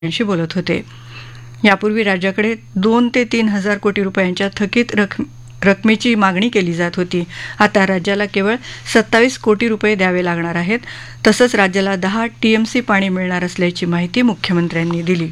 यांशी बोलत होते. यापूर्वी राज्याकडे 2 ते 3 हजार कोटी रुपयांच्या थकीत रकमेची मागणी केली जात होती. आता राज्याला केवळ 27 कोटी रुपये द्यावे लागणार आहेत. तसंच राज्याला 10 टीएमसी पाणी मिळणार असल्याची माहिती मुख्यमंत्र्यांनी दिली.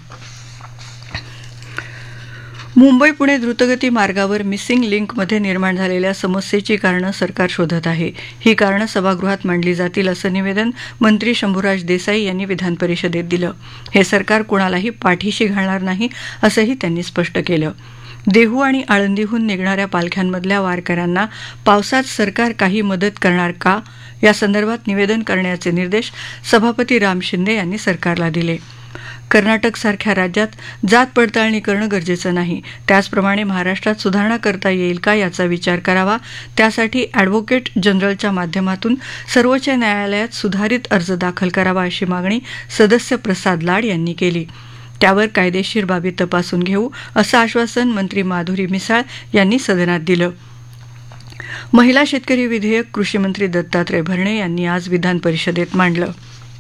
मुंबई पुणे द्रुतगती मार्गावर मिसिंग लिंकमध्ये निर्माण झालेल्या समस्येची कारणं सरकार शोधत आहे. ही कारणं सभागृहात मांडली जातील असं निवेदन मंत्री शंभूराज देसाई यांनी विधान परिषदेत दिलं. हे सरकार कोणालाही पाठीशी घालणार नाही असंही त्यांनी स्पष्ट केलं. देहू आणि आळंदीहून निघणाऱ्या पालख्यांमधल्या वारकऱ्यांना पावसात सरकार काही मदत करणार का या संदर्भात निवेदन करण्याचे निर्देश सभापती राम शिंदे यांनी सरकारला दिले. कर्नाटकसारख्या राज्यात जात पडताळणी करणं गरजेचं नाही. त्याचप्रमाणे महाराष्ट्रात सुधारणा करता येईल का याचा विचार करावा. त्यासाठी ॲडव्होकेट जनरलच्या माध्यमातून सर्वोच्च न्यायालयात सुधारित अर्ज दाखल करावा अशी मागणी सदस्य प्रसाद लाड यांनी केली. त्यावर कायदेशीर बाबी तपासून घेऊ असं आश्वासन मंत्री माधुरी मिसाळ यांनी सदनात दिलं. महिला शेतकरी विधेयक कृषीमंत्री दत्तात्रय भरणे यांनी आज विधान परिषदेत मांडलं.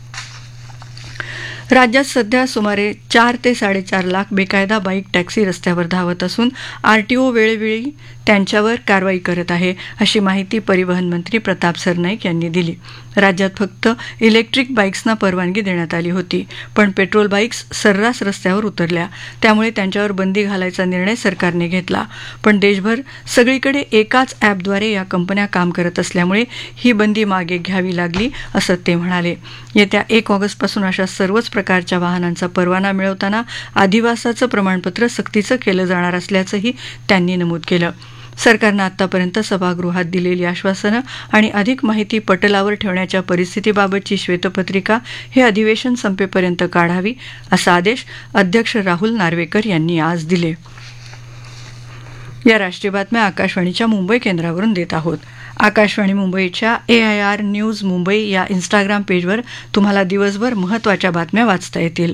राज्यात सध्या सुमारे 4 ते 4.5 लाख बेकायदा बाईक टॅक्सी रस्त्यावर धावत असून आरटीओ वेळोवेळी त्यांच्यावर कारवाई करत आहे अशी माहिती परिवहन मंत्री प्रताप सरनाईक यांनी दिली. राज्यात फक्त इलेक्ट्रिक बाईक्सना परवानगी देण्यात आली होती, पण पेट्रोल बाईक्स सर्रास रस्त्यावर उतरल्या. त्यामुळे त्यांच्यावर बंदी घालायचा निर्णय सरकारने घेतला. पण देशभर सगळीकडे एकाच ॲपद्वारे या कंपन्या काम करत असल्यामुळे ही बंदी मागे घ्यावी लागली असं ते म्हणाले. येत्या 1 ऑगस्टपासून अशा सर्वच प्रकारच्या वाहनांचा परवाना मिळवताना अधिवासाचं प्रमाणपत्र सक्तीचं केलं जाणार असल्याचंही त्यांनी नमूद केलं. सरकारनं आतापर्यंत सभागृहात दिलेली आश्वासनं आणि अधिक माहिती पटलावर ठेवण्याच्या परिस्थितीबाबतची श्वेतपत्रिका हे अधिवेशन संपेपर्यंत काढावी असा आदेश अध्यक्ष राहुल नार्वेकर यांनी आज दिले. या राष्ट्रीय बातम्या आकाशवाणीच्या मुंबई केंद्रावरून देत आहोत. आकाशवाणी मुंबईच्या AIR न्यूज मुंबई या इंस्टाग्राम पेजवर तुम्हाला दिवसभर महत्त्वाच्या बातम्या वाचता येतील.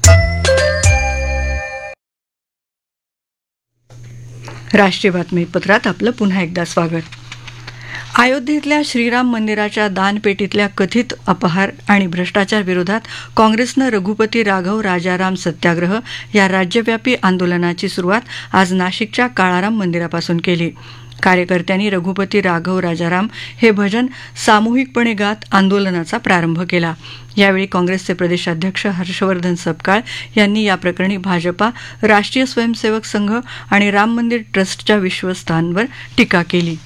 राष्ट्रीय बातमीपत्रात आपलं पुन्हा एकदा स्वागत. अयोध्येतल्या श्रीराम मंदिराच्या दानपेटीतल्या कथित अपहार आणि भ्रष्टाचार विरोधात काँग्रेसनं रघुपती राघव राजाराम सत्याग्रह या राज्यव्यापी आंदोलनाची सुरुवात आज नाशिकच्या काळाराम मंदिरापासून केली. कार्यकर्त्यांनी रघुपती राघव राजाराम हे भजन सामूहिकपणे गात आंदोलनाचा प्रारंभ केला. यावेळी काँग्रेसचे प्रदेशाध्यक्ष हर्षवर्धन सपकाळ यांनी या प्रकरणी भाजपा, राष्ट्रीय स्वयंसेवक संघ आणि राम मंदिर ट्रस्टच्या विश्वस्तांवर टीका केली.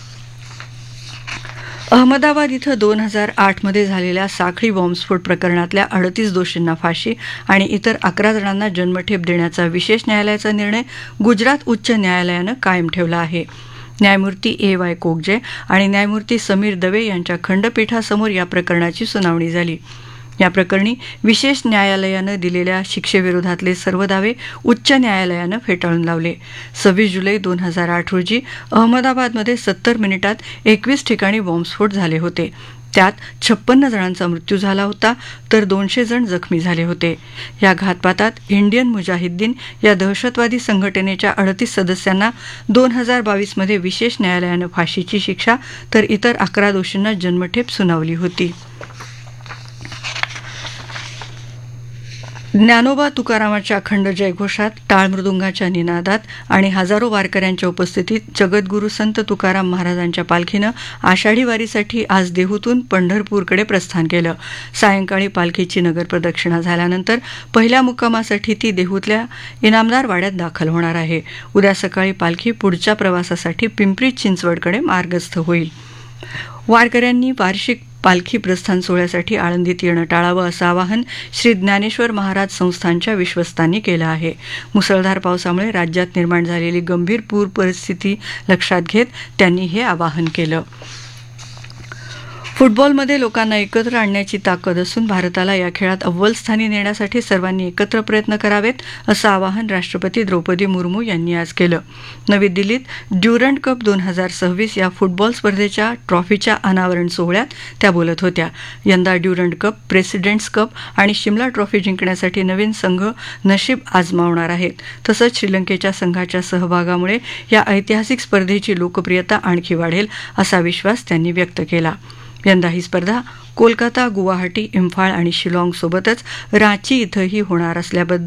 अहमदाबाद इथं 2008 मध्ये झालेल्या साखळी बॉम्बस्फोट प्रकरणातल्या 38 दोषींना फाशी आणि इतर 11 जणांना जन्मठेप देण्याचा विशेष न्यायालयाचा निर्णय गुजरात उच्च न्यायालयानं कायम ठेवला आहे. न्यायमूर्ती AY कोगजे आणि न्यायमूर्ती समीर दवे यांच्या खंडपीठासमोर या प्रकरणाची सुनावणी झाली. या प्रकरणी विशेष न्यायालयानं दिलेल्या शिक्षेविरोधातले सर्व दावे उच्च न्यायालयानं फेटाळून लावले. 26 जुलै 2008 रोजी अहमदाबादमध्ये 70 मिनिटात 21 ठिकाणी बॉम्बस्फोट झाले होते. त्यात 56 जणांचा मृत्यू झाला होता तर 200 जण जखमी झाले होते. या घातपातात इंडियन मुजाहिद्दीन या दहशतवादी संघटनेच्या 38 सदस्यांना 2022 मध्ये विशेष न्यायालयानं फाशीची शिक्षा तर इतर 11 दोषींना जन्मठेप सुनावली होती. ज्ञानोबा तुकारामाच्या अखंड जयघोषात, टाळ मृदुंगाच्या निनादात आणि हजारो वारकऱ्यांच्या उपस्थितीत जगद्गुरू संत तुकाराम महाराजांच्या पालखीनं आषाढी वारीसाठी आज देहूतून पंढरपूरकडे प्रस्थान केलं. सायंकाळी पालखीची नगरप्रदक्षिणा झाल्यानंतर पहिल्या मुक्कामासाठी ती देहूतल्या इनामदार वाड्यात दाखल होणार आहे. उद्या सकाळी पालखी पुढच्या प्रवासासाठी पिंपरी चिंचवडकडे मार्गस्थ होईल. वारकऱ्यांनी वार्षिक पालखी प्रस्थान सोहळ्यासाठी आळंदीत येणं टाळावं असं आवाहन श्री ज्ञानेश्वर महाराज संस्थानच्या विश्वस्तांनी केलं आहे. मुसळधार पावसामुळे राज्यात निर्माण झालेली गंभीर पूर परिस्थिती लक्षात घेत त्यांनी हे आवाहन केलं. फुटबॉलमध्ये लोकांना एकत्र आणण्याची ताकद असून भारताला या खेळात अव्वल स्थानी नेण्यासाठी सर्वांनी एकत्र प्रयत्न करावेत असं आवाहन राष्ट्रपती द्रौपदी मुर्मू यांनी आज केलं. नवी दिल्लीत ड्युरंड कप 2026 या फुटबॉल स्पर्धेच्या ट्रॉफीच्या अनावरण सोहळ्यात त्या बोलत होत्या. यंदा ड्युरंड कप, प्रेसिडेंट्स कप आणि शिमला ट्रॉफी जिंकण्यासाठी नवीन संघ नशीब आजमावणार आहेत. तसंच श्रीलंकेच्या संघाच्या सहभागामुळे या ऐतिहासिक स्पर्धेची लोकप्रियता आणखी वाढेल असा विश्वास त्यांनी व्यक्त केला. यंदा ही स्पर्धा कोलकाता गुवाहाटी इम्फाळ आणि शिलाँग सोबतच रांची इथंही होणार असल्याबद्दल